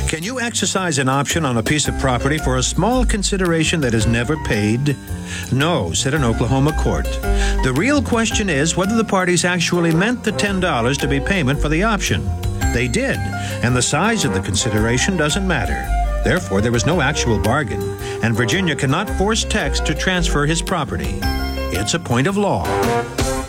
Can you exercise an option on a piece of property for a small consideration that is never paid? No, said an Oklahoma court. The real question is whether the parties actually meant the $10 to be payment for the option. They did, and the size of the consideration doesn't matter. Therefore, there was no actual bargain, and Virginia cannot force Tex to transfer his property. It's a point of law.